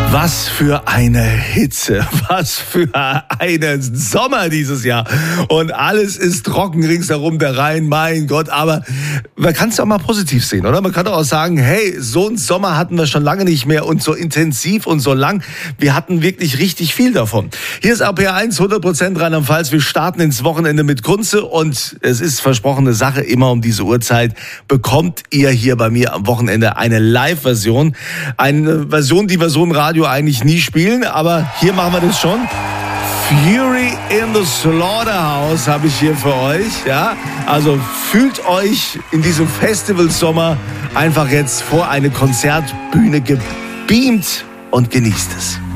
Was für eine Hitze, was für einen Sommer dieses Jahr. Und alles ist trocken ringsherum, der Rhein, mein Gott. Aber man kann es auch mal positiv sehen, oder? Man kann doch auch sagen, hey, so einen Sommer hatten wir schon lange nicht mehr und so intensiv und so lang. Wir hatten wirklich richtig viel davon. Hier ist RPR1, 100% Rheinland-Pfalz. Wir starten ins Wochenende mit Kunze und es ist versprochene Sache, immer um diese Uhrzeit bekommt ihr hier bei mir am Wochenende eine Live-Version. Eine Version, die wir so im Radio eigentlich nie spielen, aber hier machen wir das schon. Fury in the Slaughterhouse habe ich hier für euch. Ja, also fühlt euch in diesem Festivalsommer einfach jetzt vor eine Konzertbühne gebeamt und genießt es.